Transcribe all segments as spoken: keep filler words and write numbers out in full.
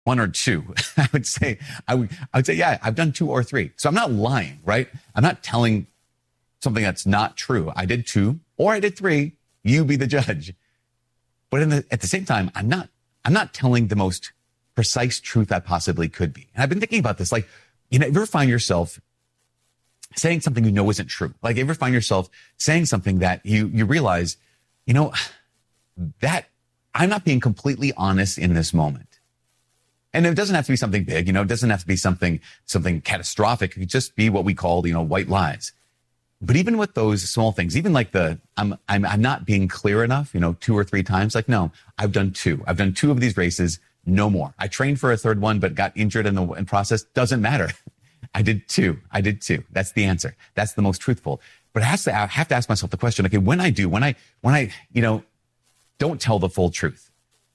one or two. I would say, I would, I would say, yeah, I've done two or three. So I'm not lying, right? I'm not telling something that's not true. I did two or I did three. You be the judge. But in the, at the same time, I'm not, I'm not telling the most precise truth I possibly could be. And I've been thinking about this. Like, you know, ever find yourself saying something you know isn't true? Like, ever find yourself saying something that you, you realize, you know, that I'm not being completely honest in this moment. And it doesn't have to be something big, you know, it doesn't have to be something, something catastrophic. It could just be what we call, you know, white lies. But even with those small things, even like the, I'm, I'm, I'm not being clear enough, you know, two or three times. Like, no, I've done two. I've done two of these races, no more. I trained for a third one, but got injured in the in process. Doesn't matter. I did two. I did two. That's the answer. That's the most truthful. But I have to, I have to ask myself the question, okay, when I do, when I, when I, you know, don't tell the full truth,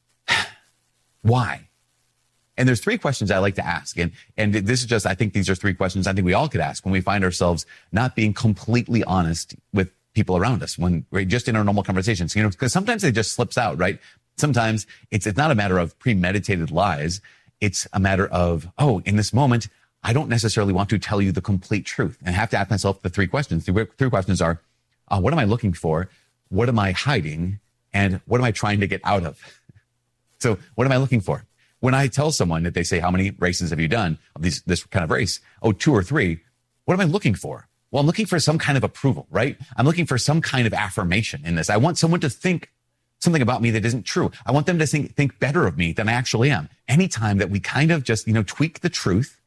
why? And there's three questions I like to ask. And, and this is just, I think these are three questions I think we all could ask when we find ourselves not being completely honest with people around us, when we're just in our normal conversations, you know, because sometimes it just slips out, right? Sometimes it's, it's not a matter of premeditated lies. It's a matter of, oh, in this moment, I don't necessarily want to tell you the complete truth. And I have to ask myself the three questions. The three questions are, uh, what am I looking for? What am I hiding? And what am I trying to get out of? So what am I looking for? When I tell someone that they say, how many races have you done of these, this kind of race? Oh, two or three. What am I looking for? Well, I'm looking for some kind of approval, right? I'm looking for some kind of affirmation in this. I want someone to think something about me that isn't true. I want them to think, think better of me than I actually am. Anytime that we kind of just, you know, tweak the truth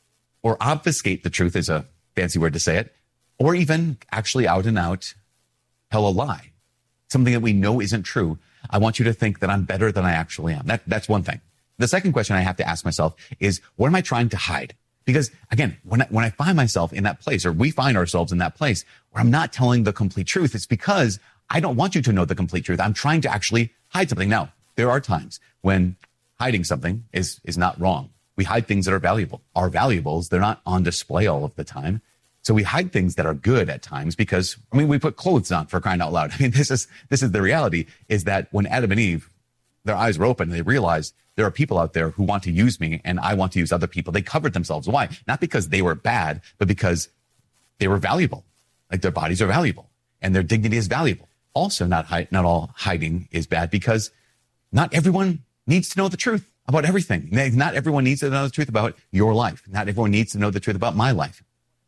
or obfuscate the truth is a fancy word to say it, or even actually out and out tell a lie, something that we know isn't true. I want you to think that I'm better than I actually am. That, that's one thing. The second question I have to ask myself is, what am I trying to hide? Because again, when I, when I find myself in that place, or we find ourselves in that place where I'm not telling the complete truth, it's because I don't want you to know the complete truth. I'm trying to actually hide something. Now, there are times when hiding something is, is not wrong. We hide things that are valuable. Our valuables, they're not on display all of the time. So we hide things that are good at times because, I mean, we put clothes on, for crying out loud. I mean, this is, this is the reality, is that when Adam and Eve, their eyes were open and they realized there are people out there who want to use me and I want to use other people. They covered themselves. Why? Not because they were bad, but because they were valuable. Like, their bodies are valuable and their dignity is valuable. Also, not hide, not all hiding is bad, because not everyone needs to know the truth about everything. Not everyone needs to know the truth about your life. Not everyone needs to know the truth about my life.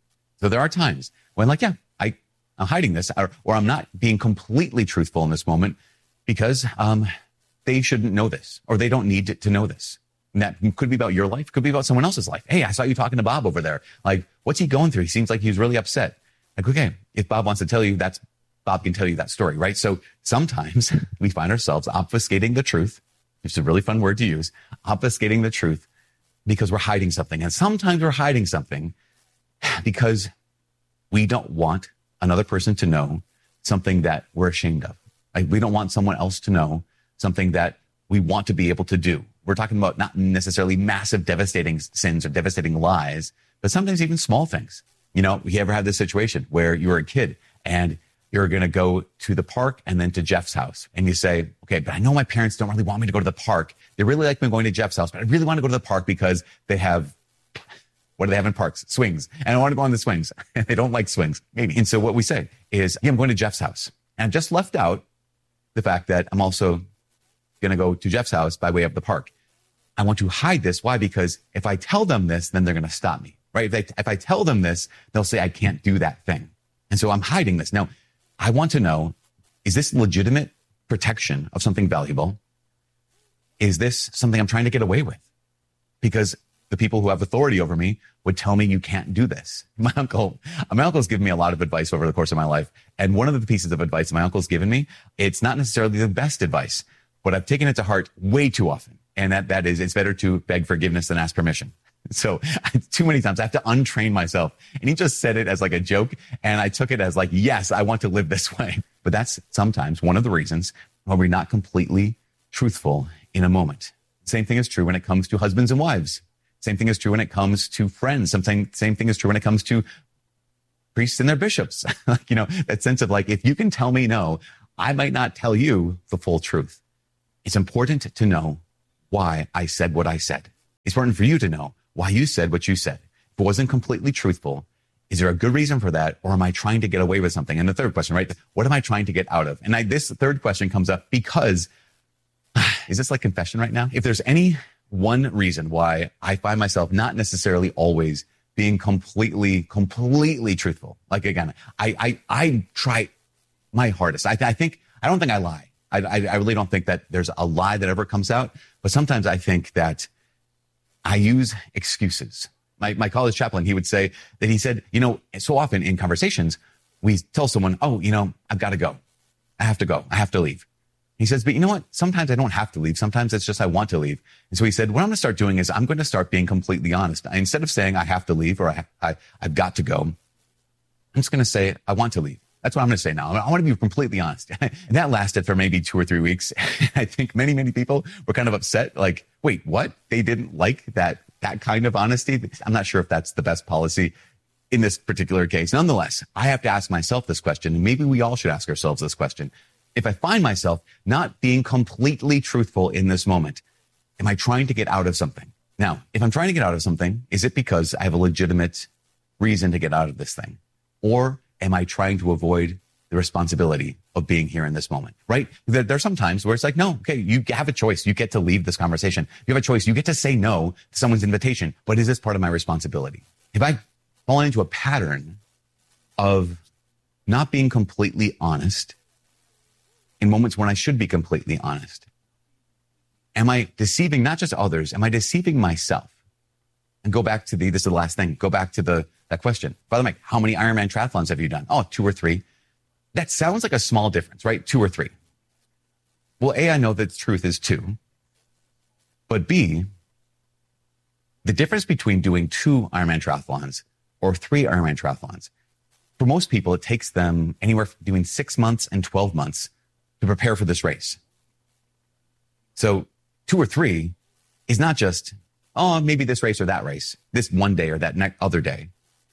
So there are times when, like, yeah, I, I'm hiding this, or, or I'm not being completely truthful in this moment because, um, they shouldn't know this, or they don't need to, to know this. And that could be about your life, could be about someone else's life. Hey, I saw you talking to Bob over there. Like, what's he going through? He seems like he's really upset. Like, okay, if Bob wants to tell you, that's, Bob can tell you that story, right? So sometimes we find ourselves obfuscating the truth. It's a really fun word to use, obfuscating the truth, because we're hiding something. And sometimes we're hiding something because we don't want another person to know something that we're ashamed of. Like, we don't want someone else to know something that we want to be able to do. We're talking about not necessarily massive, devastating sins or devastating lies, but sometimes even small things. You know, you ever had this situation where you were a kid and you're going to go to the park and then to Jeff's house, and you say, okay, but I know my parents don't really want me to go to the park. They really like me going to Jeff's house, but I really want to go to the park because they have, what do they have in parks? Swings. And I want to go on the swings. They don't like swings, maybe. And so what we say is, yeah, I'm going to Jeff's house. And I've just left out the fact that I'm also going to go to Jeff's house by way of the park. I want to hide this. Why? Because if I tell them this, then they're going to stop me, right? If, they, if I tell them this, they'll say I can't do that thing. And so I'm hiding this. Now, I want to know, is this legitimate protection of something valuable? Is this something I'm trying to get away with? Because the people who have authority over me would tell me you can't do this. My uncle, my uncle's given me a lot of advice over the course of my life. And one of the pieces of advice my uncle's given me, it's not necessarily the best advice, but I've taken it to heart way too often. And that, that is, it's better to beg forgiveness than ask permission. So too many times I have to untrain myself. And he just said it as like a joke. And I took it as like, yes, I want to live this way. But that's sometimes one of the reasons why we're not completely truthful in a moment. Same thing is true when it comes to husbands and wives. Same thing is true when it comes to friends. Something, same thing is true when it comes to priests and their bishops. Like, you know, that sense of like, if you can tell me no, I might not tell you the full truth. It's important to know why I said what I said. It's important for you to know why you said what you said. If it wasn't completely truthful, is there a good reason for that? Or am I trying to get away with something? And the third question, right? What am I trying to get out of? And I, this third question comes up because, is this like confession right now? If there's any one reason why I find myself not necessarily always being completely, completely truthful. Like again, I, I, I try my hardest. I, I think, I don't think I lie. I, I, I really don't think that there's a lie that ever comes out. But sometimes I think that I use excuses. My, my college chaplain, he would say that he said, you know, so often in conversations, we tell someone, oh, you know, I've got to go. I have to go. I have to leave. He says, but you know what? Sometimes I don't have to leave. Sometimes it's just I want to leave. And so he said, what I'm going to start doing is I'm going to start being completely honest. Instead of saying I have to leave or I, I, I've got to go, I'm just going to say I want to leave. That's what I'm going to say now. I want to be completely honest. And that lasted for maybe two or three weeks. I think many, many people were kind of upset. Like, wait, what? They didn't like that, that kind of honesty. I'm not sure if that's the best policy in this particular case. Nonetheless, I have to ask myself this question, and maybe we all should ask ourselves this question. If I find myself not being completely truthful in this moment, am I trying to get out of something? Now, if I'm trying to get out of something, is it because I have a legitimate reason to get out of this thing? Or am I trying to avoid the responsibility of being here in this moment, right? There, there are some times where it's like, no, okay, you have a choice. You get to leave this conversation. You have a choice. You get to say no to someone's invitation. But is this part of my responsibility? If I fall into a pattern of not being completely honest in moments when I should be completely honest, am I deceiving not just others? Am I deceiving myself? And go back to the, this is the last thing, go back to the that question. Father Mike, how many Ironman triathlons have you done? Oh, two or three. That sounds like a small difference, right? Two or three. Well, A, I know that the truth is two. But B, the difference between doing two Ironman triathlons or three Ironman triathlons, for most people, it takes them anywhere from doing six months and twelve months to prepare for this race. So two or three is not just, oh, maybe this race or that race, this one day or that next other day.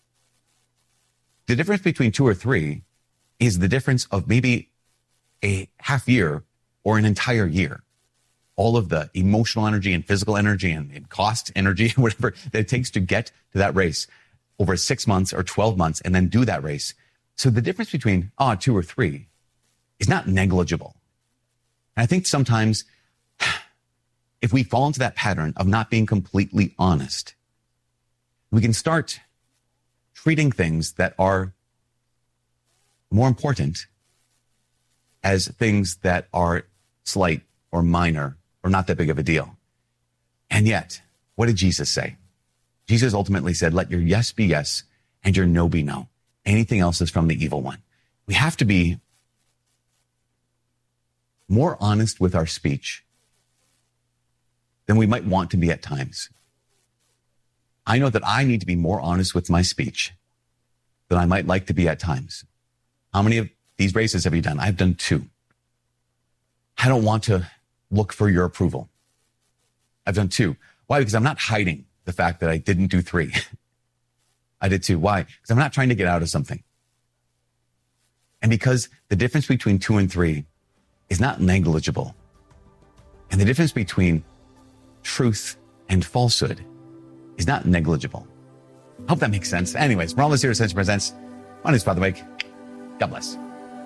The difference between two or three is the difference of maybe a half year or an entire year. All of the emotional energy and physical energy and, and cost energy, whatever that it takes to get to that race over six months or twelve months and then do that race. So the difference between, oh, two or three is not negligible. And I think sometimes if we fall into that pattern of not being completely honest, we can start treating things that are more important as things that are slight or minor or not that big of a deal. And yet, what did Jesus say? Jesus ultimately said, let your yes be yes and your no be no. Anything else is from the evil one. We have to be more honest with our speech than we might want to be at times. I know that I need to be more honest with my speech than I might like to be at times. How many of these races have you done? I've done two. I don't want to look for your approval. I've done two. Why? Because I'm not hiding the fact that I didn't do three. I did two. Why? Because I'm not trying to get out of something. And because the difference between two and three is not negligible. And the difference between truth and falsehood is not negligible. I hope that makes sense. Anyways, we're almost here. Ascension Presents. My name is Father Mike. God bless.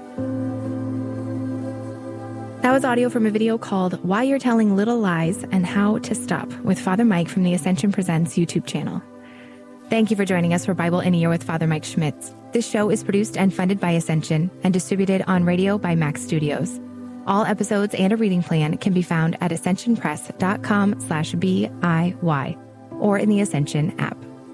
That was audio from a video called Why You're Telling Little Lies and How to Stop with Father Mike from the Ascension Presents YouTube channel. Thank you for joining us for Bible in a Year with Father Mike Schmitz. This show is produced and funded by Ascension and distributed on radio by Max Studios. All episodes and a reading plan can be found at ascensionpress.com slash B-I-Y or in the Ascension app.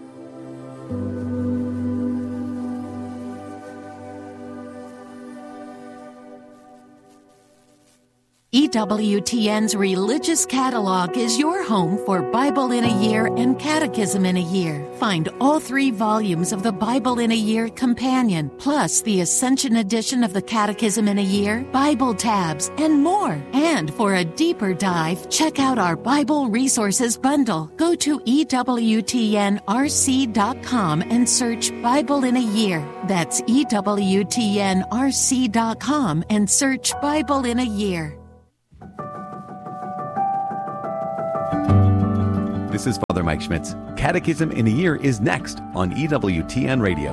E W T N's Religious Catalog is your home for Bible in a Year and Catechism in a Year. Find all three volumes of the Bible in a Year Companion, plus the Ascension edition of the Catechism in a Year, Bible tabs, and more. And for a deeper dive, check out our Bible Resources Bundle. Go to E W T N R C dot com and search Bible in a Year. That's E W T N R C dot com and search Bible in a Year. This is Father Mike Schmitz. Catechism in a Year is next on E W T N Radio.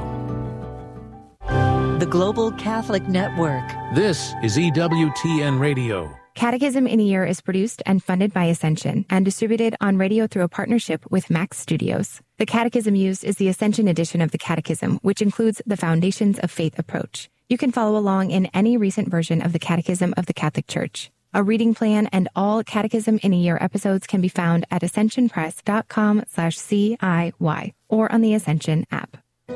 The Global Catholic Network. This is E W T N Radio. Catechism in a Year is produced and funded by Ascension and distributed on radio through a partnership with Max Studios. The catechism used is the Ascension edition of the Catechism, which includes the Foundations of Faith approach. You can follow along in any recent version of the Catechism of the Catholic Church. A reading plan and all Catechism in a Year episodes can be found at ascensionpress.com slash CIY or on the Ascension app.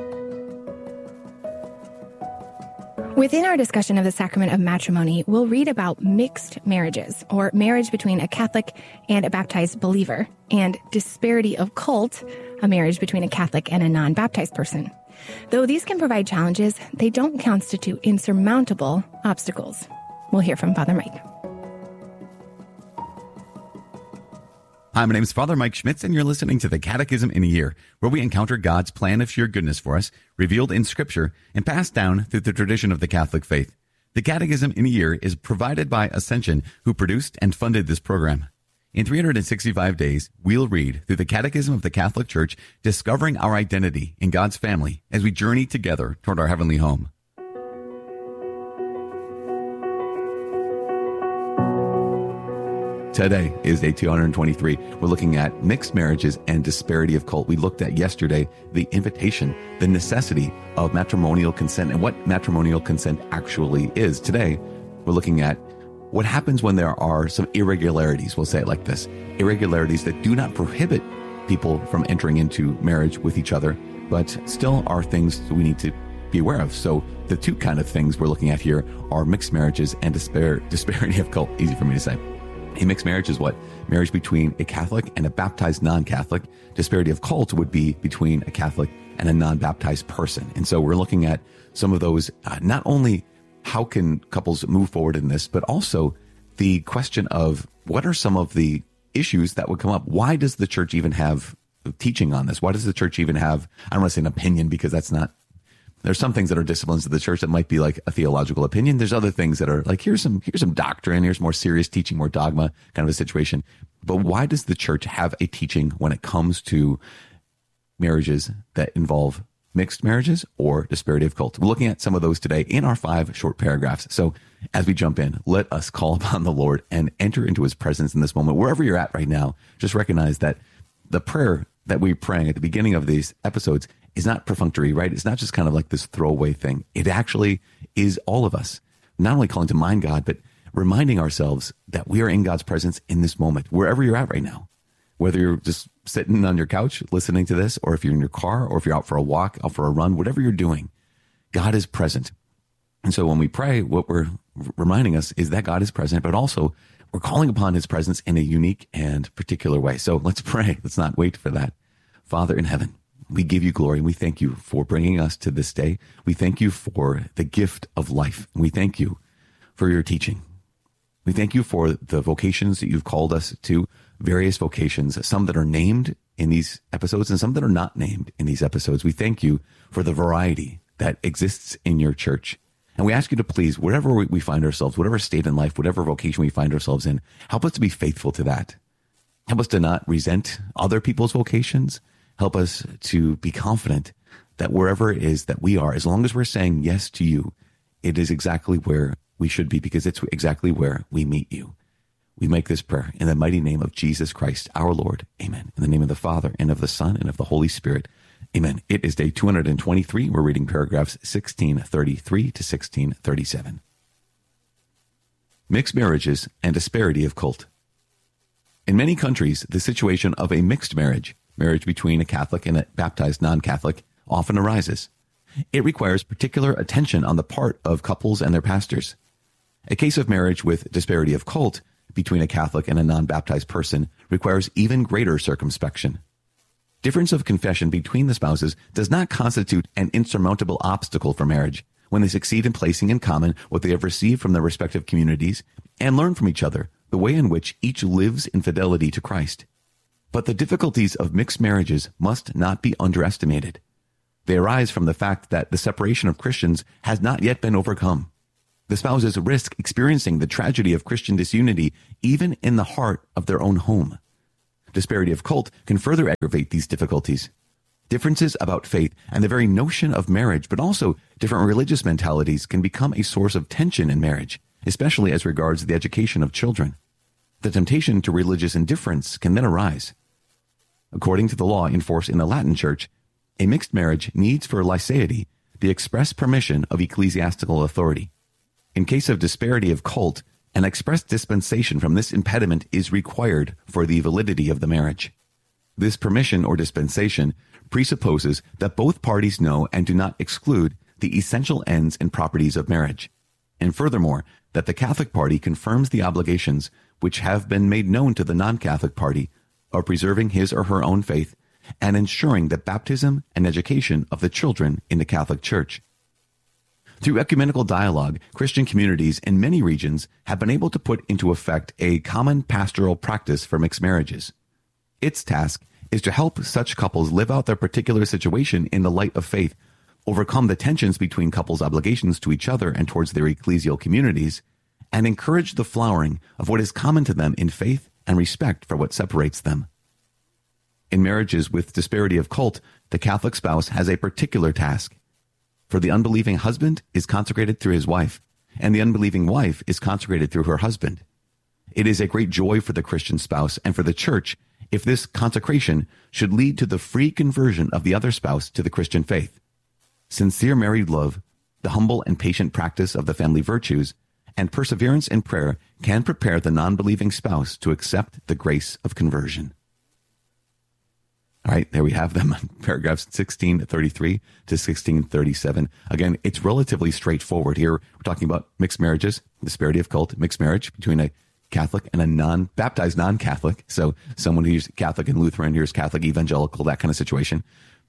Within our discussion of the sacrament of matrimony, we'll read about mixed marriages, or marriage between a Catholic and a baptized believer, and disparity of cult, a marriage between a Catholic and a non-baptized person. Though these can provide challenges, they don't constitute insurmountable obstacles. We'll hear from Father Mike. Hi, my name is Father Mike Schmitz, and you're listening to the Catechism in a Year, where we encounter God's plan of sheer goodness for us, revealed in Scripture, and passed down through the tradition of the Catholic faith. The Catechism in a Year is provided by Ascension, who produced and funded this program. In three hundred sixty-five days, we'll read through the Catechism of the Catholic Church, discovering our identity in God's family as we journey together toward our heavenly home. Today is day two hundred twenty-three. We're looking at mixed marriages and disparity of cult. We looked at yesterday the invitation, the necessity of matrimonial consent and what matrimonial consent actually is. Today, we're looking at what happens when there are some irregularities. We'll say it like this. Irregularities that do not prohibit people from entering into marriage with each other, but still are things that we need to be aware of. So the two kind of things we're looking at here are mixed marriages and dispar- disparity of cult. Easy for me to say. A mixed marriage is what? Marriage between a Catholic and a baptized non-Catholic. Disparity of cult would be between a Catholic and a non-baptized person. And so we're looking at some of those, uh, not only how can couples move forward in this, but also the question of what are some of the issues that would come up? Why does the church even have teaching on this? Why does the church even have, I don't want to say an opinion, because that's not, there's some things that are disciplines of the church that might be like a theological opinion. There's other things that are like, here's some, here's some doctrine, here's more serious teaching, more dogma kind of a situation. But why does the church have a teaching when it comes to marriages that involve mixed marriages or disparity of cult? We're looking at some of those today in our five short paragraphs. So as we jump in, let us call upon the Lord and enter into his presence in this moment. Wherever you're at right now, just recognize that the prayer that we're praying at the beginning of these episodes is not perfunctory, right? It's not just kind of like this throwaway thing. It actually is all of us, not only calling to mind God, but reminding ourselves that we are in God's presence in this moment, wherever you're at right now. Whether you're just sitting on your couch listening to this, or if you're in your car, or if you're out for a walk, out for a run, whatever you're doing, God is present. And so when we pray, what we're reminding us is that God is present, but also we're calling upon his presence in a unique and particular way. So let's pray. Let's not wait for that. Father in heaven, we give you glory, and we thank you for bringing us to this day. We thank you for the gift of life. We thank you for your teaching. We thank you for the vocations that you've called us to, various vocations, some that are named in these episodes and some that are not named in these episodes. We thank you for the variety that exists in your church. And we ask you to please, wherever we find ourselves, whatever state in life, whatever vocation we find ourselves in, help us to be faithful to that. Help us to not resent other people's vocations. Help us to be confident that wherever it is that we are, as long as we're saying yes to you, it is exactly where we should be, because it's exactly where we meet you. We make this prayer in the mighty name of Jesus Christ, our Lord. Amen. In the name of the Father, and of the Son, and of the Holy Spirit. Amen. It is day two hundred twenty-three. We're reading paragraphs sixteen thirty-three to sixteen thirty-seven. Mixed marriages and disparity of cult. In many countries, the situation of a mixed marriage, marriage between a Catholic and a baptized non-Catholic, often arises. It requires particular attention on the part of couples and their pastors. A case of marriage with disparity of cult between a Catholic and a non-baptized person requires even greater circumspection. Difference of confession between the spouses does not constitute an insurmountable obstacle for marriage when they succeed in placing in common what they have received from their respective communities and learn from each other the way in which each lives in fidelity to Christ. But the difficulties of mixed marriages must not be underestimated. They arise from the fact that the separation of Christians has not yet been overcome. The spouses risk experiencing the tragedy of Christian disunity even in the heart of their own home. disparity of cult can further aggravate these difficulties. Differences about faith and the very notion of marriage, but also different religious mentalities, can become a source of tension in marriage, especially as regards the education of children. The temptation to religious indifference can then arise. According to the law in force in the Latin Church, a mixed marriage needs for liceity the express permission of ecclesiastical authority. In case of disparity of cult, an express dispensation from this impediment is required for the validity of the marriage. This permission or dispensation presupposes that both parties know and do not exclude the essential ends and properties of marriage, and furthermore, that the Catholic party confirms the obligations which have been made known to the non-Catholic party of preserving his or her own faith and ensuring the baptism and education of the children in the Catholic Church. Through ecumenical dialogue, Christian communities in many regions have been able to put into effect a common pastoral practice for mixed marriages. Its task is to help such couples live out their particular situation in the light of faith, overcome the tensions between couples' obligations to each other and towards their ecclesial communities, and encourage the flowering of what is common to them in faith and respect for what separates them. In marriages with disparity of cult, the Catholic spouse has a particular task. For the unbelieving husband is consecrated through his wife, and the unbelieving wife is consecrated through her husband. It is a great joy for the Christian spouse and for the church if this consecration should lead to the free conversion of the other spouse to the Christian faith. Sincere married love, the humble and patient practice of the family virtues, and perseverance in prayer can prepare the non-believing spouse to accept the grace of conversion. All right, there we have them, paragraphs sixteen thirty-three to sixteen thirty-seven. Again, it's relatively straightforward here. We're talking about mixed marriages, disparity of cult, mixed marriage between a Catholic and a non-baptized non-Catholic. So someone who's Catholic and Lutheran, here's Catholic evangelical, that kind of situation.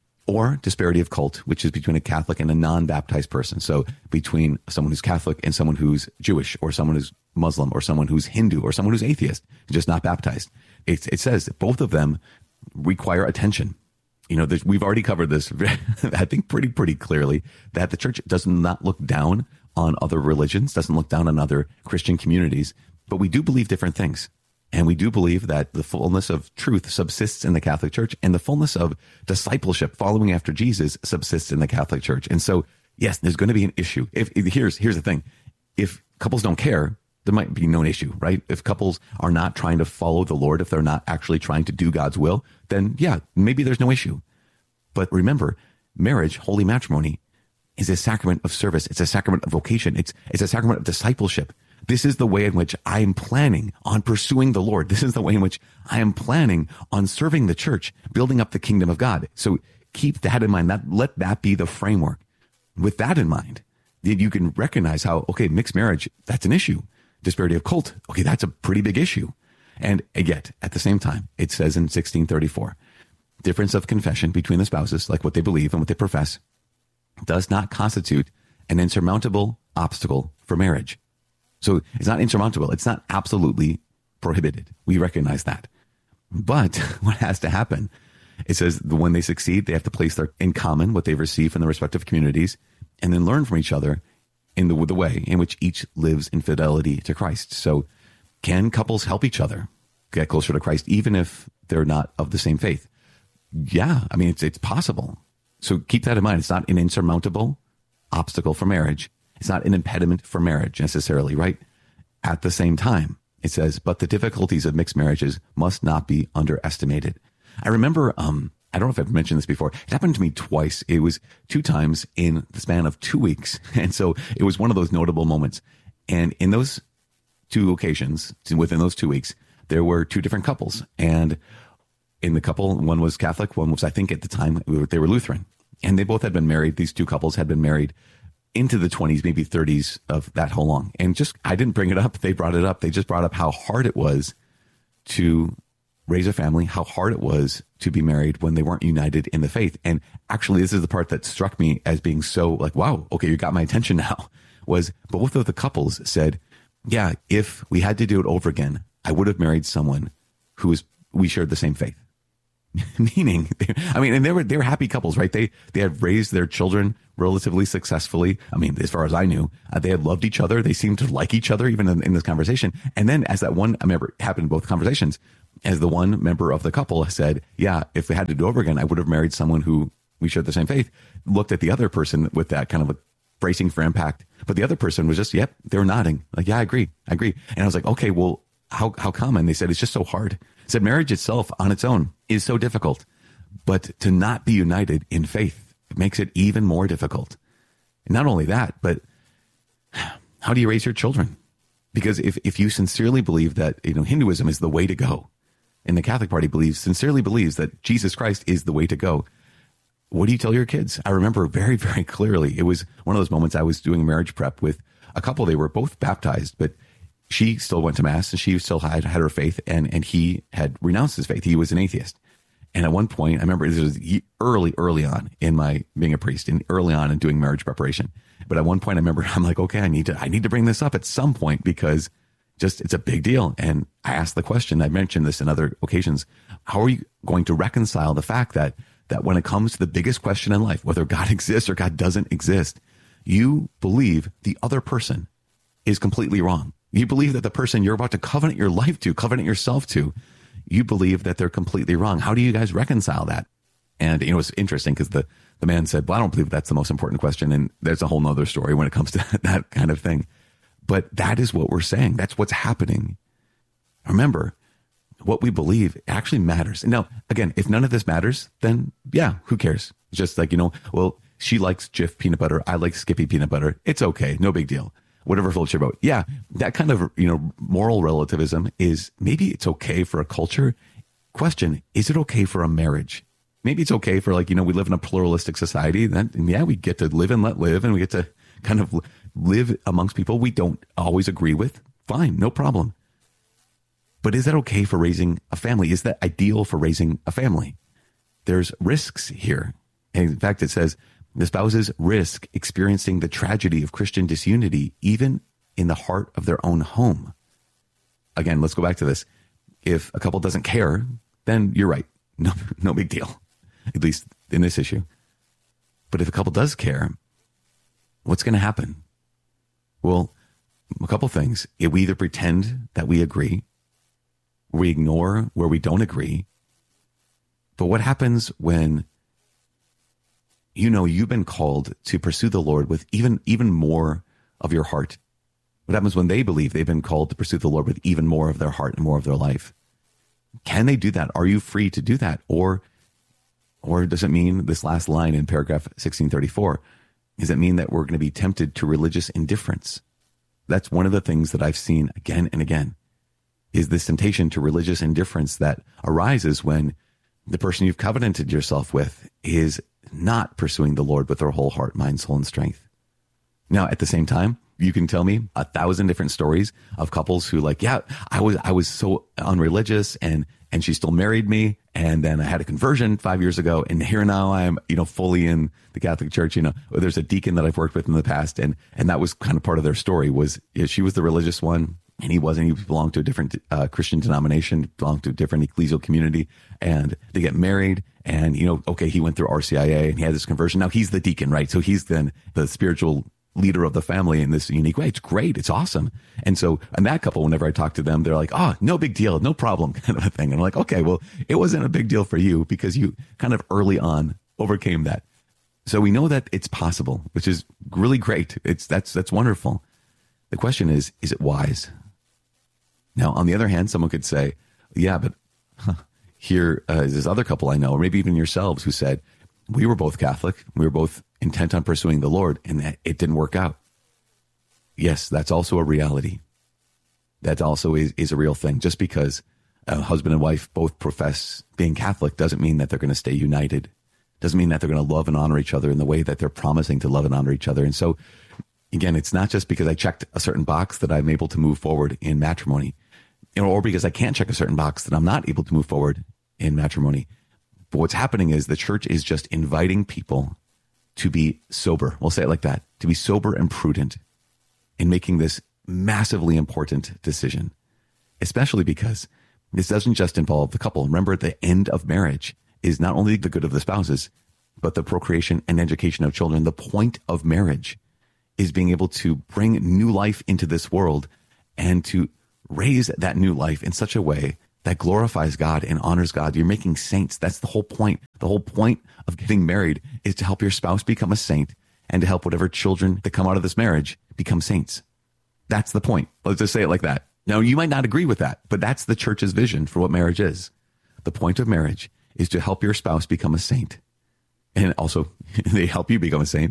Or disparity of cult, which is between a Catholic and a non-baptized person. So between someone who's Catholic and someone who's Jewish, or someone who's Muslim, or someone who's Hindu, or someone who's atheist, just not baptized. It, it says that both of them require attention. You know, we've already covered this, I think, pretty, pretty clearly, that the church does not look down on other religions, doesn't look down on other Christian communities, but we do believe different things. And we do believe that the fullness of truth subsists in the Catholic Church, and the fullness of discipleship, following after Jesus, subsists in the Catholic Church. And so, yes, there's going to be an issue. If, if here's here's the thing: if couples don't care, there might be no issue, right? If couples are not trying to follow the Lord, if they're not actually trying to do God's will, then yeah, maybe there's no issue. But remember, marriage, holy matrimony, is a sacrament of service. It's a sacrament of vocation. It's it's a sacrament of discipleship. This is the way in which I am planning on pursuing the Lord. This is the way in which I am planning on serving the church, building up the kingdom of God. So keep that in mind. That, let that be the framework. With that in mind, you can recognize how, okay, mixed marriage, that's an issue. Disparity of cult, okay, that's a pretty big issue. And yet, at the same time, it says in sixteen thirty-four, difference of confession between the spouses, like what they believe and what they profess, does not constitute an insurmountable obstacle for marriage. So it's not insurmountable. It's not absolutely prohibited. We recognize that. But what has to happen? It says that when they succeed, they have to place their, in common what they've received from their respective communities, and then learn from each other in the, the way in which each lives in fidelity to Christ. So can couples help each other get closer to Christ, even if they're not of the same faith? Yeah, I mean, it's it's possible. So keep that in mind. It's not an insurmountable obstacle for marriage. It's not an impediment for marriage necessarily, right? At the same time, it says, but the difficulties of mixed marriages must not be underestimated. I remember, um, I don't know if I've mentioned this before. It happened to me twice. It was two times in the span of two weeks. And so it was one of those notable moments. And in those two occasions, within those two weeks, there were two different couples. And in the couple, one was Catholic, one was, I think at the time, they were Lutheran. And they both had been married. These two couples had been married into the twenties, maybe thirties of that whole long. And just, I didn't bring it up. They brought it up. They just brought up how hard it was to raise a family, how hard it was to be married when they weren't united in the faith. And actually, this is the part that struck me as being so like, wow, okay, you got my attention now, was both of the couples said, yeah, if we had to do it over again, I would have married someone who was, we shared the same faith. Meaning, I mean, and they were, they were happy couples, right? They, they had raised their children relatively successfully. I mean, as far as I knew, uh, they had loved each other. They seemed to like each other, even in, in this conversation. And then as that one, I remember it happened in both conversations, as the one member of the couple said, yeah, if we had to do over again, I would have married someone who we shared the same faith, looked at the other person with that kind of a bracing for impact. But the other person was just, yep, they were nodding. Like, yeah, I agree. I agree. And I was like, okay, well, how, how come? And they said, it's just so hard. I said, marriage itself on its own is so difficult, but to not be united in faith, it makes it even more difficult. And not only that, but how do you raise your children? Because if, if you sincerely believe that, you know, Hinduism is the way to go, and the Catholic Party believes, sincerely believes that Jesus Christ is the way to go, what do you tell your kids? I remember very, very clearly. It was one of those moments I was doing marriage prep with a couple. They were both baptized, but she still went to mass and she still had, had her faith, and, and he had renounced his faith. He was an atheist. And at one point, I remember this was early, early on in my being a priest and early on in doing marriage preparation. But at one point I remember I'm like, okay, I need to, I need to bring this up at some point because just, it's a big deal. And I asked the question, I mentioned this in other occasions. How are you going to reconcile the fact that, that when it comes to the biggest question in life, whether God exists or God doesn't exist, you believe the other person is completely wrong. You believe that the person you're about to covenant your life to, covenant yourself to, you believe that they're completely wrong. How do you guys reconcile that? And, you know, it's interesting because the, the man said, well, I don't believe that's the most important question. And there's a whole nother story when it comes to that kind of thing. But that is what we're saying. That's what's happening. Remember, what we believe actually matters. And now, again, if none of this matters, then yeah, who cares? It's just like, you know, well, she likes Jif peanut butter. I like Skippy peanut butter. It's okay. No big deal. Whatever floats your boat. Yeah, that kind of, you know, moral relativism is maybe it's okay for a culture. Question, is it okay for a marriage? Maybe it's okay for, like, you know, we live in a pluralistic society. Then, and yeah, we get to live and let live, and we get to kind of live amongst people we don't always agree with. Fine, no problem. But is that okay for raising a family? Is that ideal for raising a family? There's risks here. And in fact, it says the spouses risk experiencing the tragedy of Christian disunity, even in the heart of their own home. Again, let's go back to this. If a couple doesn't care, then you're right. No, no big deal, at least in this issue. But if a couple does care, what's going to happen? Well, a couple things. If we either pretend that we agree, we ignore where we don't agree. But what happens when you know you've been called to pursue the Lord with even, even more of your heart? What happens when they believe they've been called to pursue the Lord with even more of their heart and more of their life? Can they do that? Are you free to do that? Or, or does it mean this last line in paragraph sixteen thirty-four? Does it mean that we're going to be tempted to religious indifference? That's one of the things that I've seen again and again, is this temptation to religious indifference that arises when the person you've covenanted yourself with is not pursuing the Lord with their whole heart, mind, soul, and strength. Now, at the same time, you can tell me a thousand different stories of couples who, like, yeah, I was, I was so unreligious, and, and she still married me. And then I had a conversion five years ago, and here now I'm, you know, fully in the Catholic Church. You know, there's a deacon that I've worked with in the past, and, and that was kind of part of their story was, you know, she was the religious one and he wasn't. He belonged to a different uh, Christian denomination, belonged to a different ecclesial community, and they get married. And, you know, okay, he went through R C I A and he had this conversion. Now he's the deacon, right? So he's then the spiritual leader of the family in this unique way. It's great. It's awesome. And so, and that couple, whenever I talk to them, they're like, oh, no big deal, no problem, kind of a thing. And I'm like, okay, well, it wasn't a big deal for you because you kind of early on overcame that. So we know that it's possible, which is really great. It's, that's, that's wonderful. The question is, is it wise? Now, on the other hand, someone could say, yeah, but huh, here uh, is this other couple I know, or maybe even yourselves, who said, we were both Catholic. We were both intent on pursuing the Lord, and it didn't work out. Yes, that's also a reality. That also is, is a real thing. Just because a husband and wife both profess being Catholic doesn't mean that they're going to stay united. Doesn't mean that they're going to love and honor each other in the way that they're promising to love and honor each other. And so, again, it's not just because I checked a certain box that I'm able to move forward in matrimony, or because I can't check a certain box that I'm not able to move forward in matrimony. But what's happening is the church is just inviting people to be sober. We'll say it like that, to be sober and prudent in making this massively important decision, especially because this doesn't just involve the couple. Remember, the end of marriage is not only the good of the spouses, but the procreation and education of children. The point of marriage is being able to bring new life into this world and to raise that new life in such a way that glorifies God and honors God. You're making saints. That's the whole point. The whole point of getting married is to help your spouse become a saint and to help whatever children that come out of this marriage become saints. That's the point. Let's just say it like that. Now, you might not agree with that, but that's the church's vision for what marriage is. The point of marriage is to help your spouse become a saint. And also, they help you become a saint.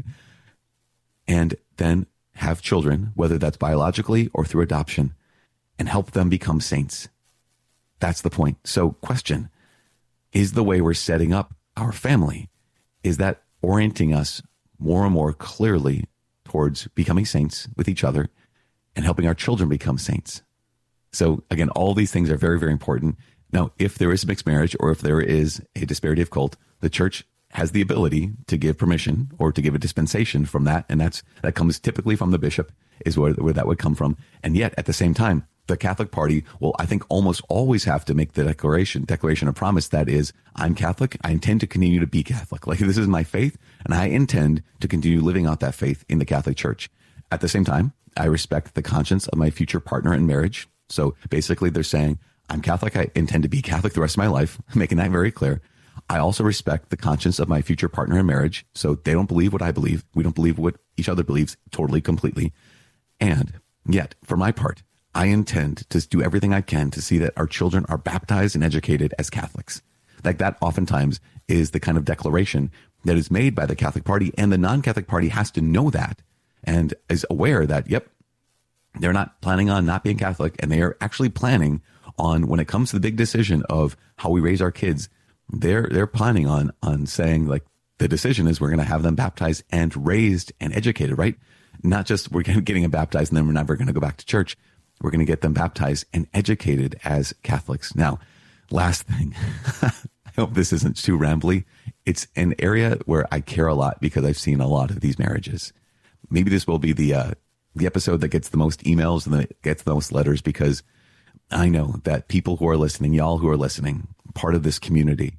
And then have children, whether that's biologically or through adoption, and help them become saints. That's the point. So question, is the way we're setting up our family, is that orienting us more and more clearly towards becoming saints with each other and helping our children become saints? So again, all these things are very, very important. Now, if there is a mixed marriage or if there is a disparity of cult, the church has the ability to give permission or to give a dispensation from that. And that's, that comes typically from the bishop is where, where that would come from. And yet at the same time, the Catholic Party will, I think, almost always have to make the declaration, declaration of promise that is, I'm Catholic. I intend to continue to be Catholic. Like, this is my faith, and I intend to continue living out that faith in the Catholic Church. At the same time, I respect the conscience of my future partner in marriage. So basically, they're saying, I'm Catholic. I intend to be Catholic the rest of my life, making that very clear. I also respect the conscience of my future partner in marriage. So they don't believe what I believe. We don't believe what each other believes totally, completely. And yet, for my part, I intend to do everything I can to see that our children are baptized and educated as Catholics. Like, that oftentimes is the kind of declaration that is made by the Catholic Party, and the non-Catholic Party has to know that and is aware that, yep, they're not planning on not being Catholic, and they are actually planning on, when it comes to the big decision of how we raise our kids, they're they're planning on on saying, like, the decision is we're going to have them baptized and raised and educated, right? Not just we're getting them baptized and then we're never going to go back to church. We're going to get them baptized and educated as Catholics. Now, last thing, I hope this isn't too rambly. It's an area where I care a lot because I've seen a lot of these marriages. Maybe this will be the uh, the episode that gets the most emails and that gets the most letters, because I know that people who are listening, y'all who are listening, part of this community,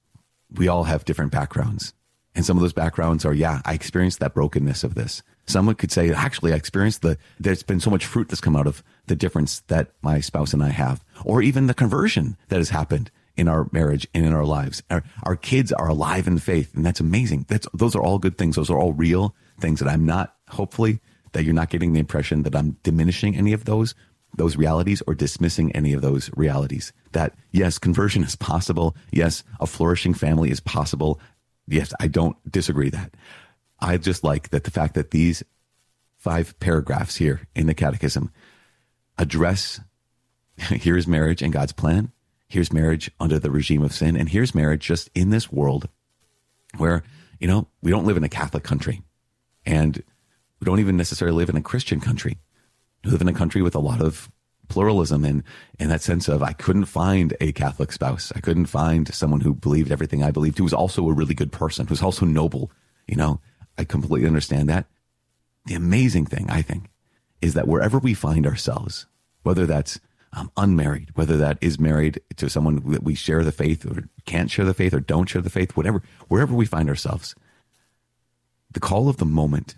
we all have different backgrounds. And some of those backgrounds are, yeah, I experienced that brokenness of this. Someone could say, actually, I experienced the, there's been so much fruit that's come out of the difference that my spouse and I have, or even the conversion that has happened in our marriage and in our lives. Our, our kids are alive in faith, and that's amazing. That's, those are all good things. Those are all real things that I'm not, hopefully, that you're not getting the impression that I'm diminishing any of those, those realities or dismissing any of those realities. That, yes, conversion is possible. Yes, a flourishing family is possible. Yes, I don't disagree that. I just like that the fact that these five paragraphs here in the Catechism address, here's marriage and God's plan, here's marriage under the regime of sin, and here's marriage just in this world where, you know, we don't live in a Catholic country, and we don't even necessarily live in a Christian country. We live in a country with a lot of pluralism, and in that sense of, I couldn't find a Catholic spouse. I couldn't find someone who believed everything I believed, who was also a really good person, who's also noble. You know, I completely understand that. The amazing thing, I think, is that wherever we find ourselves, whether that's um, unmarried, whether that is married to someone that we share the faith or can't share the faith or don't share the faith, whatever, wherever we find ourselves, the call of the moment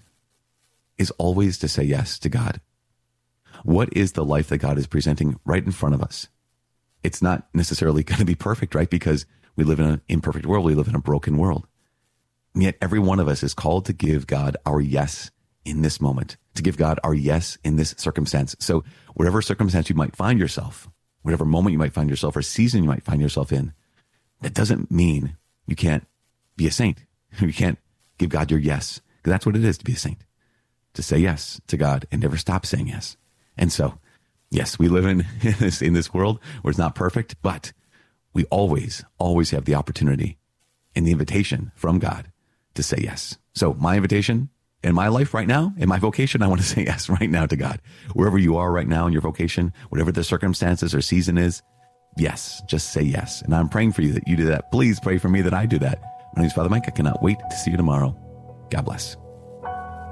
is always to say yes to God. What is the life that God is presenting right in front of us? It's not necessarily going to be perfect, right? Because we live in an imperfect world. We live in a broken world. And yet every one of us is called to give God our yes in this moment, to give God our yes in this circumstance. So whatever circumstance you might find yourself, whatever moment you might find yourself or season you might find yourself in, that doesn't mean you can't be a saint. You can't give God your yes, because that's what it is to be a saint, to say yes to God and never stop saying yes. And so, yes, we live in this, in this world where it's not perfect, but we always, always have the opportunity and the invitation from God to say yes. So my invitation in my life right now, in my vocation, I want to say yes right now to God. Wherever you are right now in your vocation, whatever the circumstances or season is, yes, just say yes. And I'm praying for you that you do that. Please pray for me that I do that. My name is Father Mike. I cannot wait to see you tomorrow. God bless.